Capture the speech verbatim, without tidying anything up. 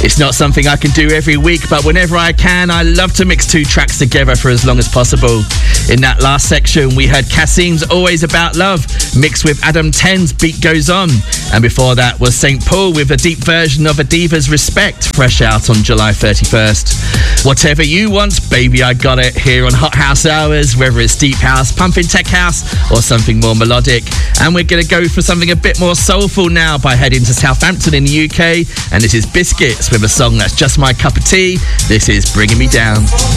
It's not something I can do every week, but whenever I can, I love to mix two tracks together for as long as possible. In that last section, we heard Kassim's Always About Love, mixed with Adam Ten's Beat Goes On. And before that was Saint Paul with a deep version of Adiva's Respect, fresh out on July thirty-first. Whatever you want, baby, I got it, here on Hot House Hours, whether it's deep house, pumping tech house, or something more melodic. And we're going to go for something a bit more soulful now by heading to Southampton in the U K. And this is Biscuits with a song that's just my cup of tea. This is Bringing Me Down.